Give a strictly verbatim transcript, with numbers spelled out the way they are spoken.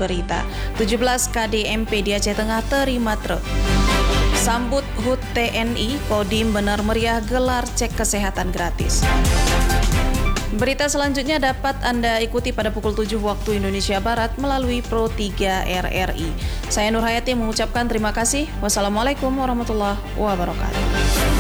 berita. tujuh belas K D M P di Aceh Tengah terima truk. Sambut H U T T N I, Kodim benar meriah gelar cek kesehatan gratis. Berita selanjutnya dapat Anda ikuti pada pukul tujuh waktu Indonesia Barat melalui Pro tiga R R I. Saya Nur Hayati mengucapkan terima kasih. Wassalamualaikum warahmatullahi wabarakatuh.